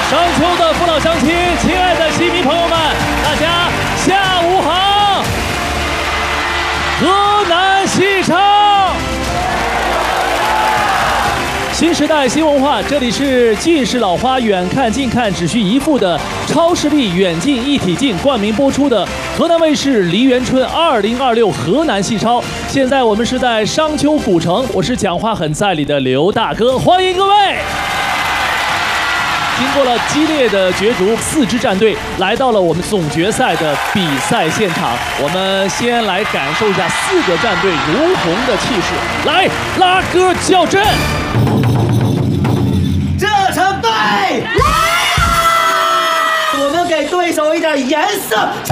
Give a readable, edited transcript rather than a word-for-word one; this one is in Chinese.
商丘的父老乡亲，亲爱的戏迷朋友们，大家下午好！河南戏场，新时代新文化，这里是近视老花远看近看只需一副的超视力远近一体镜冠名播出的河南卫视梨园春2026河南戏超。现在我们是在商丘古城，我是讲话很在理的刘大哥，欢迎各位。经过了激烈的角逐，4支战队来到了我们总决赛的比赛现场。我们先来感受一下4个战队如虹的气势。来，拉歌校阵。 这场队来啊！我们给对手一点颜色。